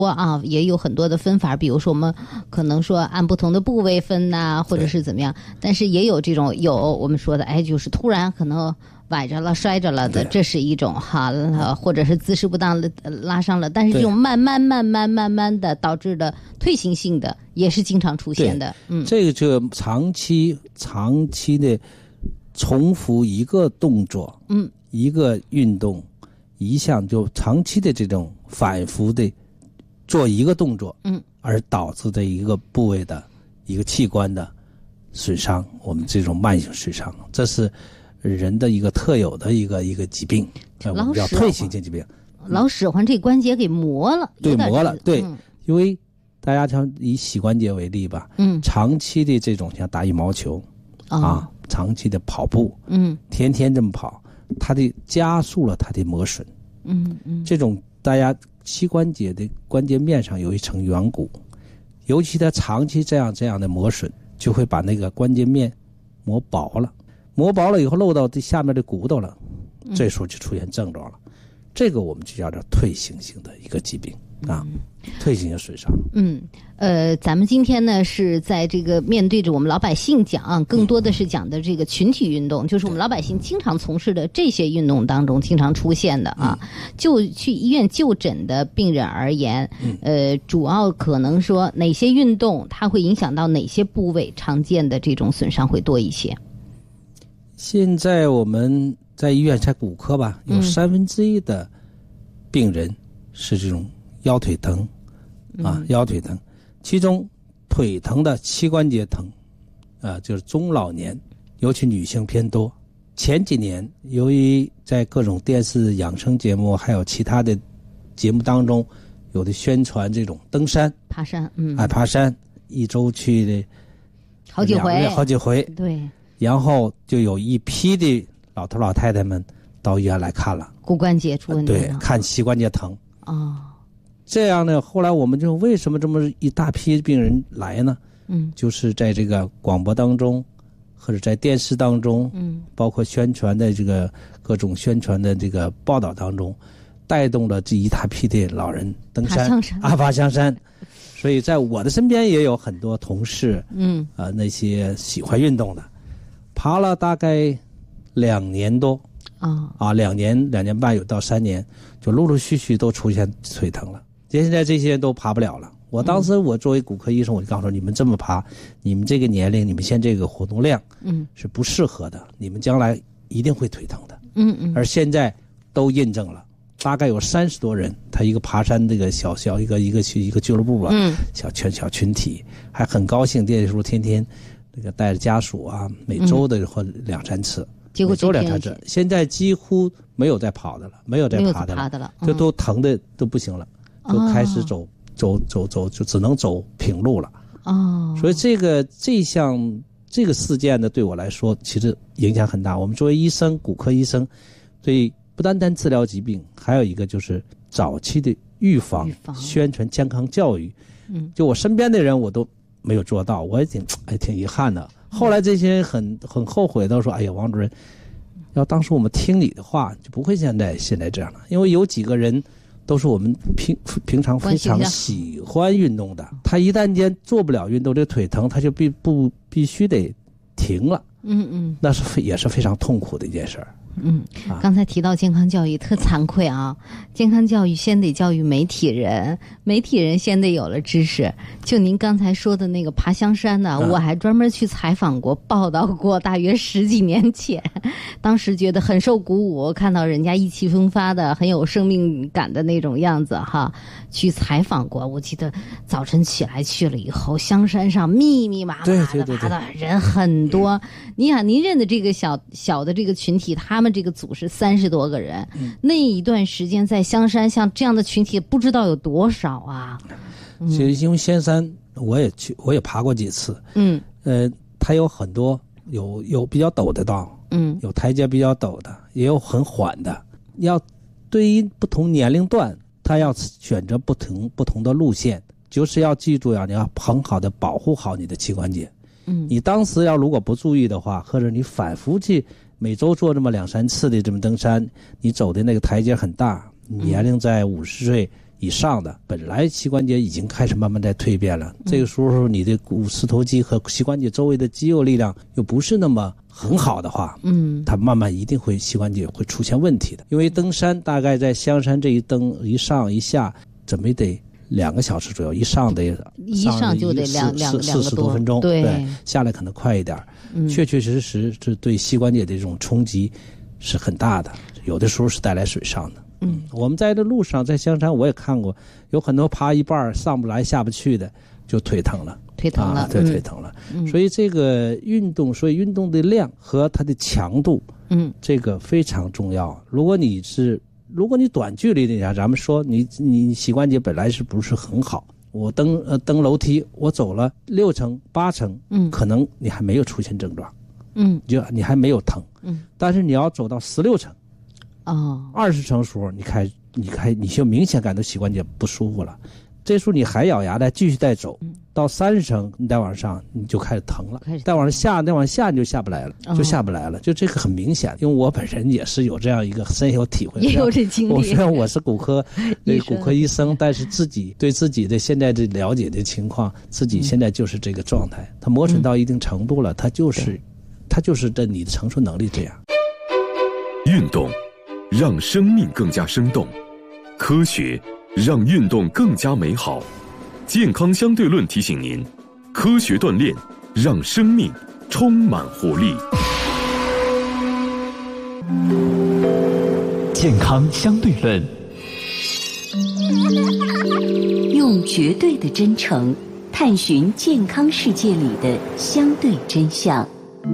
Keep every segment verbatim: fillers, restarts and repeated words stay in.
啊，也有很多的分法，比如说我们可能说按不同的部位分呐、啊，或者是怎么样，但是也有这种有我们说的，哎，就是突然可能崴着了、摔着了的，这是一种哈，或者是姿势不当拉伤了，但是这种慢慢、慢慢、慢慢的导致的退行性的，也是经常出现的。嗯， 这个就长期、长期的重复一个动作，嗯，一个运动，一项就长期的这种反复的。做一个动作，嗯，而导致的一个部位的一个器官的损伤，我们这种慢性损伤，这是人的一个特有的一个一个疾病，我们叫退行性疾病。 老使唤这关节给磨了， 对，磨了，对，嗯、因为大家像以膝关节为例吧，嗯，长期的这种像打羽毛球、哦、啊，长期的跑步，嗯，天天这么跑，它的加速了它的磨损，嗯嗯，这种大家。膝关节的关节面上有一层圆骨，尤其它长期这样这样的磨损，就会把那个关节面磨薄了，磨薄了以后漏到这下面的骨头了，这时候就出现症状了。嗯、这个我们就叫做退行性的一个疾病啊，嗯、退行性损伤。 嗯，呃，咱们今天呢是在这个面对着我们老百姓讲，更多的是讲的这个群体运动，嗯、就是我们老百姓经常从事的这些运动当中经常出现的啊。嗯、就去医院就诊的病人而言，嗯、呃，主要可能说哪些运动它会影响到哪些部位，常见的这种损伤会多一些。 现在我们在医院在骨科吧，有三分之一的病人是这种腰腿疼，啊，嗯、腰腿疼。其中腿疼的膝关节疼啊，就是中老年尤其女性偏多。前几年由于在各种电视养生节目还有其他的节目当中有的宣传这种登山爬山，嗯， 哎，爬山一周去的好几回好几回， 对， 然后就有一批的老头老太太们到医院来看了骨关节出问题， 对，看膝关节疼哦。 这样呢，后来我们就为什么这么一大批病人来呢？嗯，就是在这个广播当中，或者在电视当中，嗯，包括宣传的这个各种宣传的这个报道当中，带动了这一大批的老人登山、啊爬香山。所以在我的身边也有很多同事，嗯，啊、呃、那些喜欢运动的，爬了大概两年多，啊啊两年两年半有到三年，就陆陆续续都出现腿疼了。现在这些人都爬不了了。我当时我作为骨科医生，我就告诉你们这么爬，你们这个年龄，你们现在这个活动量，嗯，是不适合的，你们将来一定会腿疼的。嗯嗯。而现在都印证了，大概有三十多人，他一个爬山这个小小一个一个一个俱乐部吧，嗯，小圈小群体，还很高兴，那时候天天那个带着家属啊，每周的或两三次。结果周两三次，现在几乎没有在跑的了，没有在爬的了，的了嗯、就都疼的都不行了。就开始走、哦、走走走，就只能走平路了。哦，所以这个这项这个事件呢，对我来说其实影响很大。我们作为医生，骨科医生，对不单单治疗疾病，还有一个就是早期的预防、预防宣传健康教育。嗯，就我身边的人，我都没有做到，我也挺哎挺遗憾的。后来这些人很很后悔，都说：“哎呀，王主任，要当时我们听你的话，就不会现在现在这样了。”因为有几个人。都是我们平平常非常喜欢运动的，他一旦间做不了运动，这腿疼，他就必不必须得停了。嗯嗯，那是也是非常痛苦的一件事儿。 嗯，刚才提到健康教育，特惭愧啊！健康教育先得教育媒体人，媒体人先得有了知识。就您刚才说的那个爬香山呢，嗯、我还专门去采访过、报道过，大约十几年前，当时觉得很受鼓舞，看到人家意气风发的、很有生命感的那种样子哈，去采访过。我记得早晨起来去了以后，香山上密密麻麻的爬的人很多。你看，您认的这个小小的这个群体，他。他们这个组是三十多个人、嗯，那一段时间在香山，像这样的群体不知道有多少啊。 嗯、其实因为香山我也去，我也爬过几次。嗯，呃，它有很多有有比较陡的道，嗯，有台阶比较陡的，也有很缓的。要对于不同年龄段，他要选择不同不同的路线，就是要记住呀，你要很好的保护好你的膝关节。嗯，你当时要如果不注意的话，或者你反复去。每周做这么两三次的这么登山，你走的那个台阶很大，年龄在五十岁以上的，本来膝关节已经开始慢慢在蜕变了，这个时候你的股四头肌和膝关节周围的肌肉力量又不是那么很好的话，嗯，它慢慢一定会膝关节会出现问题的。因为登山大概在香山这一登一上一下，怎么也得两个小时左右，一上得一上就得两两两四十多分钟， 对， 对，下来可能快一点，嗯，确确实实是对膝关节的这种冲击是很大的，有的时候是带来损伤的。嗯，我们在这路上，在香山我也看过，有很多爬一半上不来下不去的，就腿疼了， 腿疼了， 啊、对，腿疼了。嗯、所以这个运动，所以运动的量和它的强度，嗯，这个非常重要。如果你是，如果你短距离的，咱们说你你膝关节本来是不是很好，我登呃登楼梯，我走了六层八层，嗯，可能你还没有出现症状，嗯，就你还没有疼，嗯，但是你要走到十六层。哦，二十层时候，你开，你开，你就明显感到膝关节不舒服了。这时候你还咬牙再继续再走，嗯、到三十层，你再往上，你就开始疼了。再往下，再往下你就下不来了，哦、就下不来了。就这个很明显，因为我本人也是有这样一个深有体会， 也有这经历。 我虽然我是骨科对骨科医生，但是自己对自己的现在的了解的情况，自己现在就是这个状态。它磨损到一定程度了，它就是，它就是这你的承受能力这样。 运动让生命更加生动，科学让运动更加美好。健康相对论提醒您，科学锻炼让生命充满活力。 健康相对论， 用绝对的真诚探寻健康世界里的相对真相。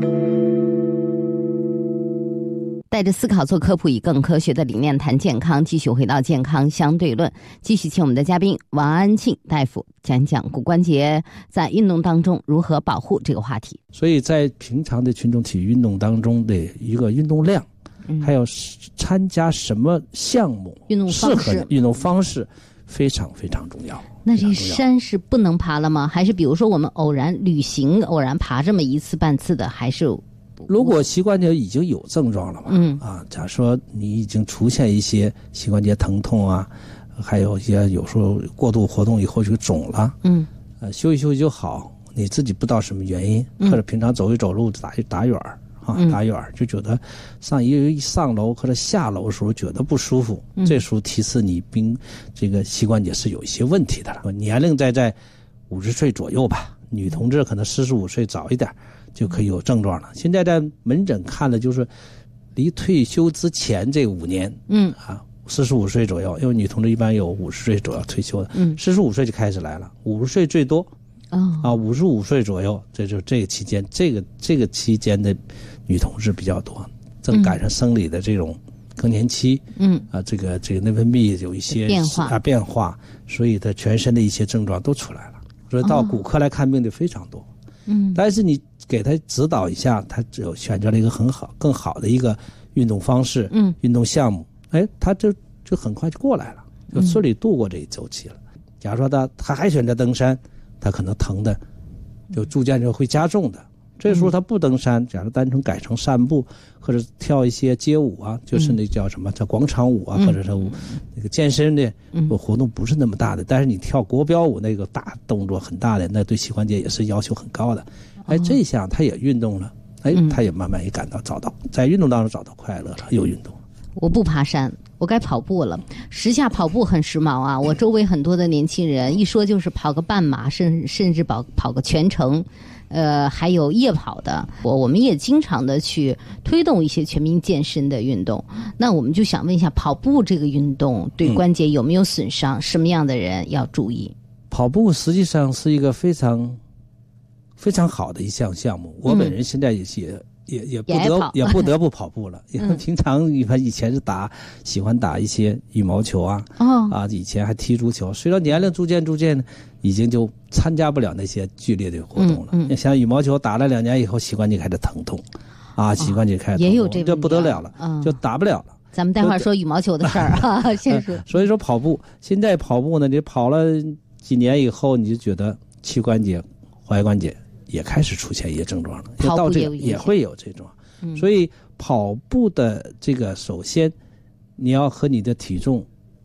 带着思考做科普，以更科学的理念谈健康，继续回到健康相对论，继续请我们的嘉宾王安庆大夫讲讲骨关节在运动当中如何保护这个话题。 所以在平常的群众体育运动当中的一个运动量，嗯、还有参加什么项目、 运动方式、 运动方式非常非常重要。 那这山是不能爬了吗？还是比如说我们偶然旅行、偶然爬这么一次半次的，还是？ 如果膝关节已经有症状了嘛，嗯啊，假如说你已经出现一些膝关节疼痛啊，还有一些有时候过度活动以后就肿了，嗯，呃，休息休息就好，你自己不知道什么原因，嗯、或者平常走一走路打打远儿啊，嗯、打远儿就觉得上一一上楼或者下楼的时候觉得不舒服，嗯、这时候提示你并这个膝关节是有一些问题的了。年龄在在五十岁左右吧，女同志可能四十五岁早一点。就可以有症状了。现在在门诊看的就是离退休之前这五年，嗯啊，四十五岁左右，因为女同志一般有五十岁左右退休的，嗯，四十五岁就开始来了，五十岁最多，哦啊，五十五岁左右，这就这个期间，这个这个期间的女同志比较多，正赶上生理的这种更年期，嗯啊，这个这个内分泌有一些变化啊变化，所以她全身的一些症状都出来了，所以到骨科来看病的非常多。嗯，但是你给他指导一下，他只有选择了一个很好、更好的一个运动方式，嗯，运动项目，哎，他就就很快就过来了，就顺利度过这一周期了。嗯、假如说他他还选择登山，他可能疼的就逐渐就会加重的。这时候他不登山，假如单纯改成散步或者跳一些街舞啊，就是那叫什么叫广场舞啊，嗯、或者是那个健身的活动不是那么大的，但是你跳国标舞那个大动作很大的，那对膝关节也是要求很高的。哎，这一项他也运动了，哎，他也慢慢也感到找到在运动当中找到快乐了，又运动了。 我不爬山，我该跑步了。时下跑步很时髦啊，我周围很多的年轻人一说就是跑个半马，甚甚至跑跑个全程。呃，还有夜跑的，我我们也经常的去推动一些全民健身的运动。那我们就想问一下，跑步这个运动对关节有没有损伤？嗯、什么样的人要注意？ 跑步实际上是一个非常非常好的一项项目。我本人现在也也也也不得也不得不跑步了，因为平常一般以前是打喜欢打一些羽毛球啊，哦、啊，以前还踢足球。随着年龄逐渐逐渐，已经就参加不了那些剧烈的活动了。嗯嗯、像羽毛球打了两年以后，膝关节开始疼痛，啊，膝关节开始疼痛， 也有这个不得了了，嗯、就打不了了。 咱们待会儿说羽毛球的事儿啊，先说。 所以说跑步，现在跑步呢，你跑了几年以后，你就觉得膝关节、踝关节也开始出现一些症状了， 跑步也也会有这种。嗯、所以跑步的这个，首先你要和你的体重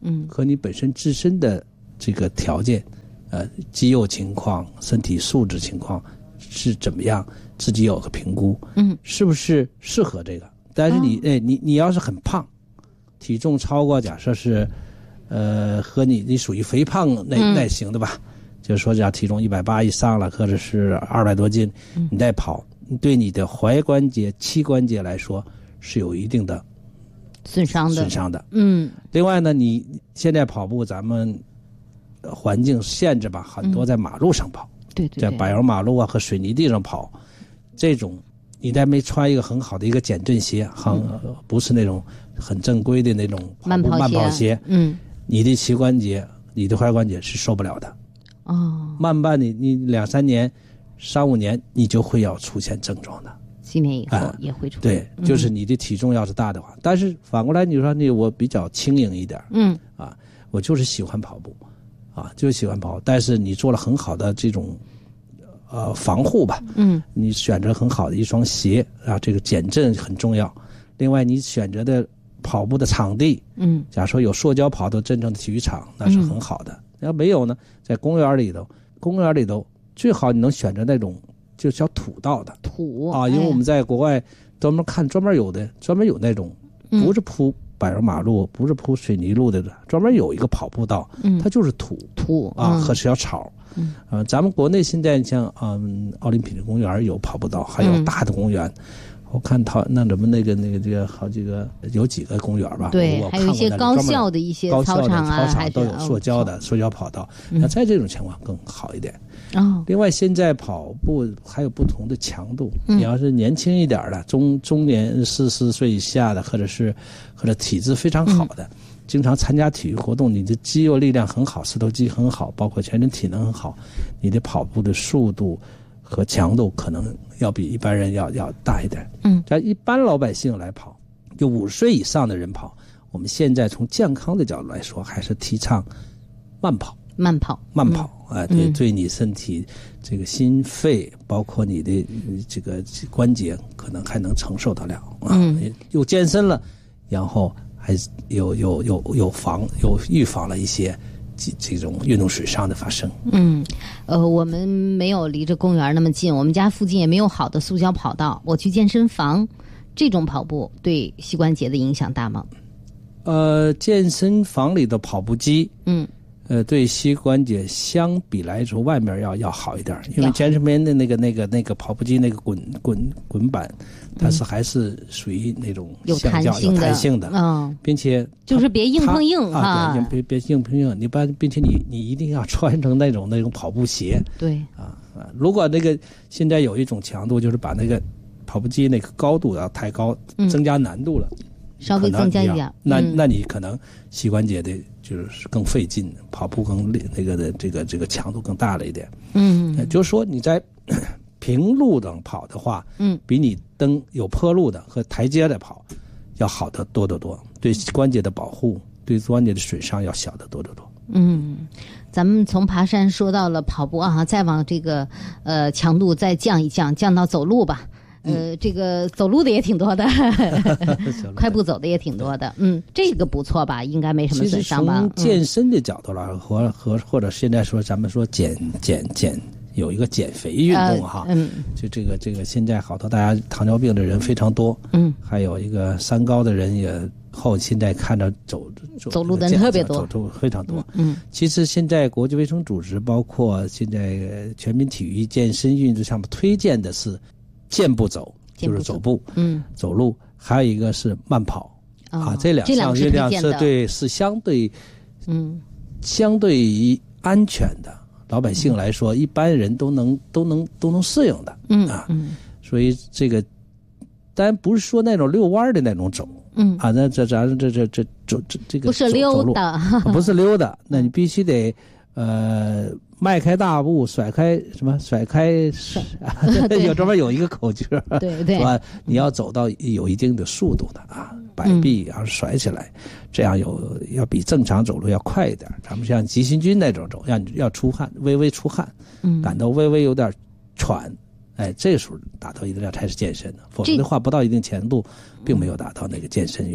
嗯， 和你本身自身的这个条件，呃，肌肉情况、身体素质情况是怎么样，自己有个评估， 嗯， 是不是适合这个？但是你，哦、哎，你你要是很胖，体重超过，假设是，呃，和你你属于肥胖那那型的吧，嗯、就是说，只要体重一百八以上了，或者是二百多斤，嗯、你再跑，对你的踝关节、膝关节来说是有一定的损伤的。 损伤的， 嗯。 另外呢，你现在跑步，咱们环境限制吧，很多在马路上跑， 嗯、对对， 在柏油马路啊和水泥地上跑，这种你再没穿一个很好的一个减震鞋，很、嗯、不是那种很正规的那种慢跑鞋， 慢跑鞋， 嗯， 你的膝关节、你的踝关节是受不了的。 哦， 慢慢你你两三年、三五年，你就会要出现症状的。 几年以后也会出现、 啊、对，就是你的体重要是大的话，嗯、但是反过来你说你我比较轻盈一点， 嗯啊，我就是喜欢跑步，啊，就是喜欢跑，但是你做了很好的这种呃防护吧， 嗯， 你选择很好的一双鞋啊，这个减震很重要。另外，你选择的跑步的场地， 嗯， 假如说有塑胶跑道真正的体育场，那是很好的。要、嗯、没有呢，在公园里头，公园里头最好你能选择那种。就叫土道的土啊，因为我们在国外专门看，专门有的专门有那种不是铺柏油马路，嗯、不是铺水泥路的，专门有一个跑步道，嗯、它就是土土啊、 嗯、 和小草。 嗯， 呃，咱们国内现在像嗯奥林匹克公园有跑步道，还有大的公园。嗯、我看他那咱们那个那个这个好几个有几个公园吧， 对，还有一些高校的一些操场啊， 操场都有塑胶的、哦、塑胶跑道。 嗯、 那在这种情况更好一点。 哦， 另外，现在跑步还有不同的强度。嗯、你要是年轻一点的，中中年四十岁以下的，或者是或者体质非常好的，嗯、经常参加体育活动，你的肌肉力量很好，四头肌很好，包括全身体能很好，你的跑步的速度和强度可能要比一般人要要大一点。 嗯， 在一般老百姓来跑，就五十岁以上的人跑，我们现在从健康的角度来说，还是提倡慢跑。 慢跑， 慢跑，啊、呃，对，对你身体这个心肺，包括你的这个关节，可能还能承受得了啊。 嗯， 又健身了，然后还有有有有防有预防了一些这这种运动损伤的发生。 嗯，呃，我们没有离着公园那么近，我们家附近也没有好的塑胶跑道，我去健身房，这种跑步对膝关节的影响大吗？ 呃，健身房里的跑步机， 嗯。 呃，对膝关节相比来说，外面要要好一点，因为健身房的那个那个那个跑步机那个滚滚滚板，它是还是属于那种有弹性的， 有弹性的， 嗯， 并且就是别硬碰硬啊，别别别硬碰硬，你把并且你你一定要穿成那种那种跑步鞋， 对啊啊，如果那个现在有一种强度，就是把那个跑步机那个高度要太高， 嗯、 增加难度了， 稍微增加一点， 那、嗯、那你可能膝关节的。就是更费劲，跑步更那个的这个这个强度更大了一点。 嗯， 也就是说你在平路上跑的话， 嗯， 比你登有坡路的和台阶的跑要好得多得多，对关节的保护，对关节的损伤要小得多得多。 嗯，咱们从爬山说到了跑步啊，再往这个呃强度再降一降，降到走路吧。呃，这个走路的也挺多的，快步走的也挺多的。嗯，这个不错吧？应该没什么损伤吧？ 从健身的角度来，和和或者现在说咱们说减减减有一个减肥运动哈， 呃、嗯， 就这个这个现在好多大家糖尿病的人非常多， 嗯， 还有一个三高的人也后现在看着走走走路的人特别多， 走走非常多。 嗯， 其实现在国际卫生组织包括现在全民体育健身运动上面推荐的是。健步走就是走步， 嗯， 走路，还有一个是慢跑，哦、啊，这两项运动是对是相对， 嗯， 相对于安全的，老百姓来说，嗯、一般人都能都能都能适应的， 嗯啊， 嗯， 所以这个，当然不是说那种遛弯的那种走， 嗯啊，那这咱这这这走这这个不是溜达， 不是溜达，那你必须得呃。迈开大步，甩开什么？甩开，有专门有一个口诀， 对对， 是吧？你要走到有一定的速度的啊，摆臂然后甩起来，嗯、这样有要比正常走路要快一点。咱们像急行军那种走，要要出汗，微微出汗， 嗯， 感到微微有点喘，哎，这时候达到一定量才是健身的，否则的话不到一定强度，并没有达到那个健身运动。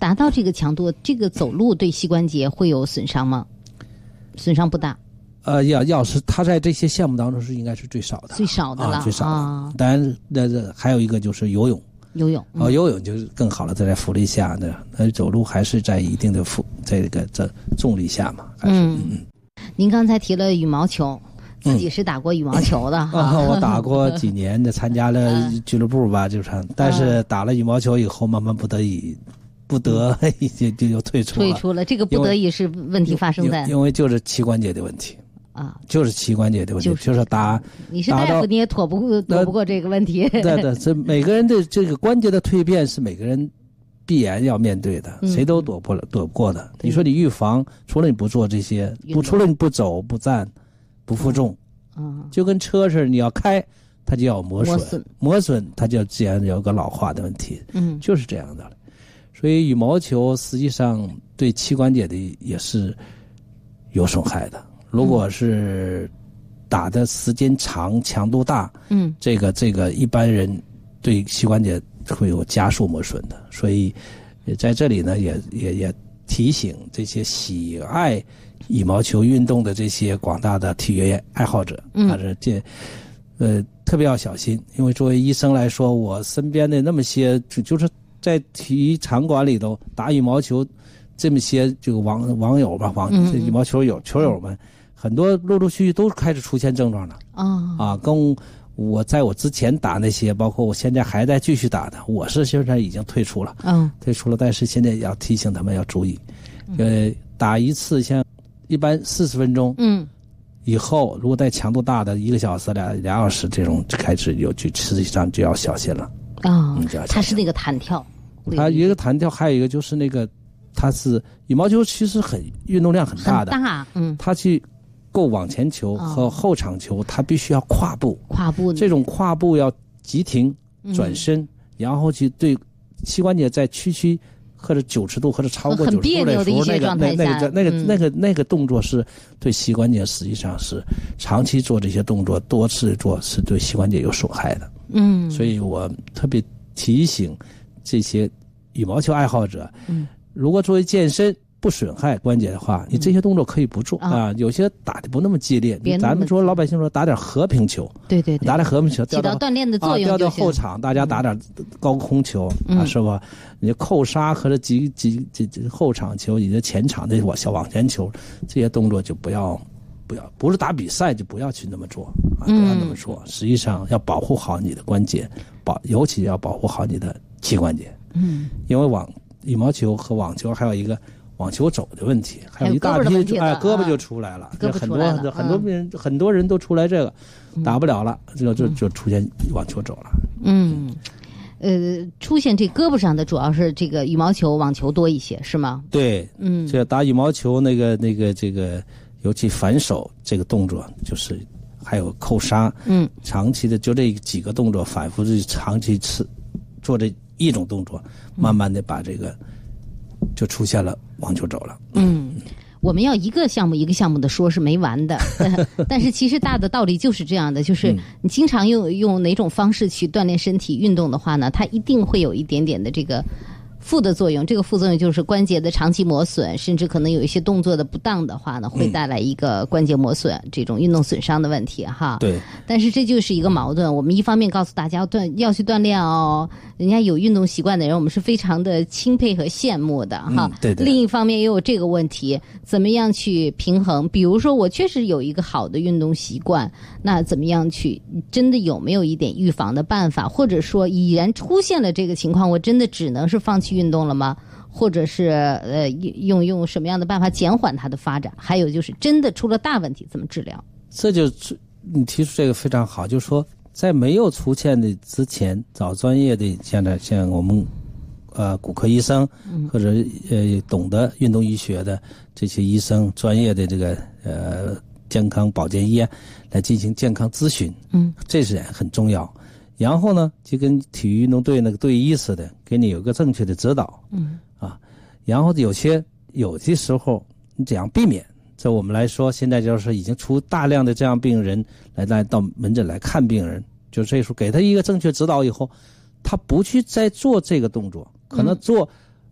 达到这个强度，这个走路对膝关节会有损伤吗？损伤不大。 呃，要要是他在这些项目当中是应该是最少的， 最少的了， 啊、最少的。 啊、 当然，那这还有一个就是游泳。 游泳， 哦，游泳就是更好了，在这浮力下呢，那走路还是在一定的负，在这个这重力下嘛，还是嗯。 嗯您刚才提了羽毛球，自己是打过羽毛球的、 嗯、啊？我打过几年的，参加了俱乐部吧，就是，但是打了羽毛球以后，慢慢不得已，不得已就就又退出了。 退出了，这个不得已是问题发生在， 因为就是膝关节的问题。啊，就是膝关节的问题，就是、就是打。 你是大夫，你也躲不躲不过这个问题。 对对，这每个人的这个关节的蜕变是每个人必然要面对的，嗯、谁都躲不了躲不过的。你说你预防，除了你不做这些，不除了你不走不站不负重，嗯，就跟车似的，你要开它就要磨损，磨损它就自然有个老化的问题，嗯，就是这样的。所以羽毛球实际上对膝关节的也是有损害的。如果是打的时间长、强度大，嗯，这个这个一般人对膝关节会有加速磨损的，所以在这里呢，也也也提醒这些喜爱羽毛球运动的这些广大的体育爱好者，嗯，还是这呃特别要小心，因为作为医生来说，我身边的那么些就就是在体育场馆里头打羽毛球这么些这个网网友吧，网羽毛球友球友们。很多陆陆续续都开始出现症状了啊、哦、啊！跟我在我之前打那些，包括我现在还在继续打的，我是现在已经退出了，嗯，退出了。但是现在要提醒他们要注意，呃，打一次像一般四十分钟，嗯，以后如果带强度大的，一个小时、俩俩小时这种开始有就实际上就要小心了啊、哦嗯。它是那个弹跳， 它一个弹跳，还有一个就是那个，它是羽毛球其实很运动量很大的， 很大，嗯， 它去。够网前球和后场球，它必须要跨步， 跨步这种跨步要急停、转身，嗯、然后去对膝关节在屈曲或者九十度或者超过九十度的时候，那个那那个那个那个那个动作是对膝关节实际上是长期做这些动作，多次做是对膝关节有损害的。嗯，所以我特别提醒这些羽毛球爱好者，嗯，如果作为健身。不损害关节的话，你这些动作可以不做、嗯、啊。有些打的不那么激烈，咱们说老百姓说打点和平球， 对对对， 打点和平球， 起到锻炼的作用、 啊。调到后场，大家打点高空球、嗯、啊，是吧？你扣杀和这几几几后场球，你的前场的往小往前球，这些动作就不要不要，不是打比赛就不要去那么做啊，不要那么做。实际上要保护好你的关节，保尤其要保护好你的膝关节。嗯，因为网羽毛球和网球还有一个。网球肘的问题，还有一大批哎，胳膊就出来了， 胳膊很多很多人、嗯、很多人都出来这个，打不了了，就就就出现网球肘了。 嗯，呃，出现这胳膊上的主要是这个羽毛球、网球多一些，是吗？ 对，嗯，这打羽毛球那个那个这个，尤其反手这个动作，就是还有扣杀，嗯，长期的就这几个动作反复的长期吃做这一种动作，慢慢的把这个。就出现了网球肘了。 嗯，我们要一个项目一个项目的说是没完的，但是其实大的道理就是这样的，就是你经常用用哪种方式去锻炼身体运动的话呢，它一定会有一点点的这个负的作用。这个副作用就是关节的长期磨损，甚至可能有一些动作的不当的话呢，会带来一个关节磨损、嗯、这种运动损伤的问题哈。 对。 但是这就是一个矛盾，我们一方面告诉大家要锻要去锻炼哦，人家有运动习惯的人，我们是非常的钦佩和羡慕的哈、 嗯。对对。 另一方面也有这个问题，怎么样去平衡？比如说我确实有一个好的运动习惯，那怎么样去真的有没有一点预防的办法？或者说已然出现了这个情况，我真的只能是放弃运动了吗？或者是呃用用什么样的办法减缓它的发展？还有就是真的出了大问题怎么治疗？ 这就你提出这个非常好，就是说在没有出现的之前，找专业的像在像我们呃骨科医生或者呃懂得运动医学的这些医生，专业的这个呃健康保健医院来进行健康咨询，嗯，这是很重要。然后呢，就跟体育运动队那个队医似的，给你有个正确的指导，嗯啊，然后有些有些时候你怎样避免？这我们来说，现在就是已经出大量的这样病人来来到门诊来看病人，就这时候给他一个正确指导以后，他不去再做这个动作，可能做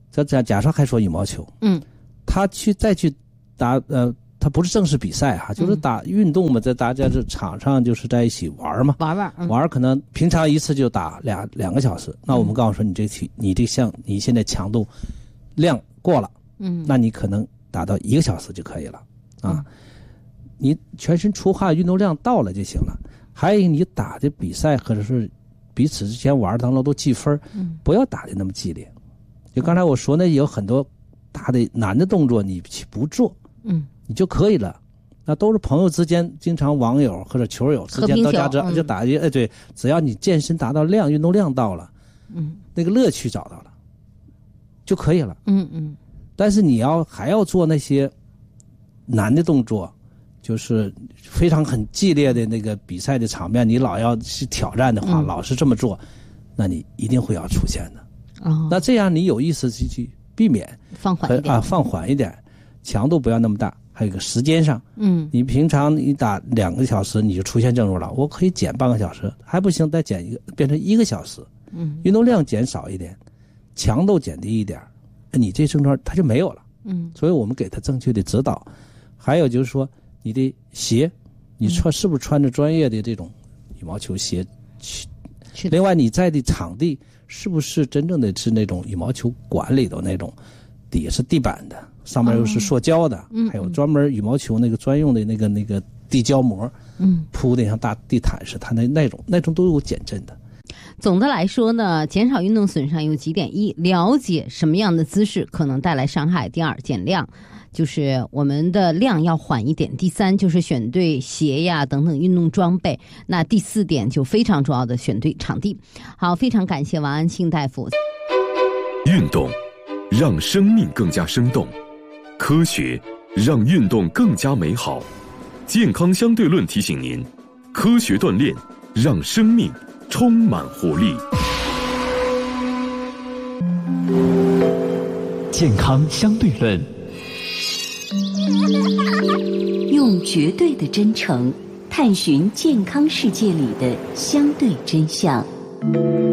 这假假设还说羽毛球， 嗯， 他去再去打呃，他不是正式比赛哈、啊，就是打运动嘛，在大家这场上就是在一起玩嘛， 玩玩、嗯、 玩，可能平常一次就打俩两个小时，那我们告诉说你这体你这项你现在强度量过了，嗯，那你可能打到一个小时就可以了啊，嗯、你全身出汗，运动量到了就行了。还有你打的比赛或者是彼此之间玩当中都计分，嗯，不要打的那么激烈。就刚才我说那有很多大的难的动作你不做，嗯，你就可以了。那都是朋友之间，经常网友或者球友之间到家之后就打一、嗯、哎对，只要你健身达到量，运动量到了，嗯，那个乐趣找到了，就可以了。嗯嗯。但是你要还要做那些难的动作，就是非常很激烈的那个比赛的场面，你老要去挑战的话，嗯、老是这么做，那你一定会要出现的。哦，那这样你有意识去去避免放缓一点啊，放缓一点，强度不要那么大。还有个时间上，嗯，你平常你打两个小时你就出现症状了，我可以减半个小时，还不行，再减一个，变成一个小时。嗯，运动量减少一点，强度减低一点，你这症状它就没有了。嗯，所以我们给他正确的指导。还有就是说，你的鞋，你穿是不是穿着专业的这种羽毛球鞋去？另外，你在的场地是不是真正的是那种羽毛球馆里头那种，底下是地板的，上面又是塑胶的，哦嗯、还有专门羽毛球那个专用的那个那个地胶膜，嗯，铺的像大地毯似的，它那那种那种都有减震的。 总的来说呢，减少运动损伤有几点：一，了解什么样的姿势可能带来伤害；第二，减量。就是我们的量要缓一点。第三，就是选对鞋呀等等运动装备。那第四点就非常重要的选对场地。好，非常感谢王安庆大夫。 运动让生命更加生动，科学让运动更加美好。健康相对论提醒您，科学锻炼让生命充满活力。 健康相对论， 用绝对的真诚探寻健康世界里的相对真相。